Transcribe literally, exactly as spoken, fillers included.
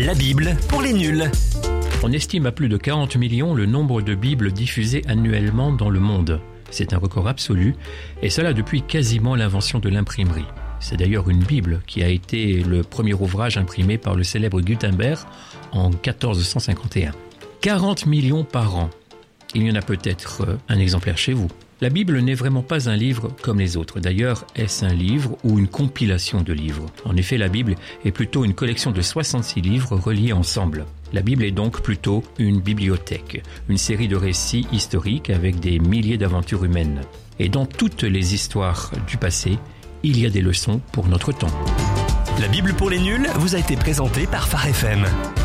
La Bible pour les nuls. On estime à plus de quarante millions le nombre de Bibles diffusées annuellement dans le monde. C'est un record absolu, et cela depuis quasiment l'invention de l'imprimerie. C'est d'ailleurs une Bible qui a été le premier ouvrage imprimé par le célèbre Gutenberg en quatorze cent cinquante et un. quarante millions par an. Il y en a peut-être un exemplaire chez vous. La Bible n'est vraiment pas un livre comme les autres. D'ailleurs, est-ce un livre ou une compilation de livres ? En effet, la Bible est plutôt une collection de soixante-six livres reliés ensemble. La Bible est donc plutôt une bibliothèque, une série de récits historiques avec des milliers d'aventures humaines. Et dans toutes les histoires du passé, il y a des leçons pour notre temps. La Bible pour les nuls vous a été présentée par Phare F M.